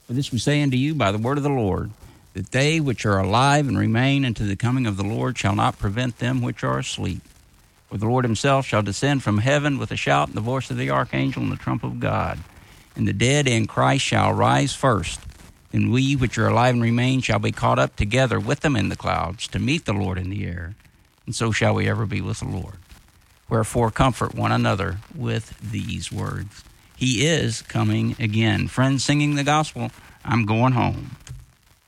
For this we say unto you by the word of the Lord, that they which are alive and remain unto the coming of the Lord shall not prevent them which are asleep. For the Lord himself shall descend from heaven with a shout and the voice of the archangel and the trump of God. And the dead in Christ shall rise first. Then we which are alive and remain shall be caught up together with them in the clouds to meet the Lord in the air. And so shall we ever be with the Lord. Wherefore comfort one another with these words. He is coming again. Friends singing the gospel, I'm going home.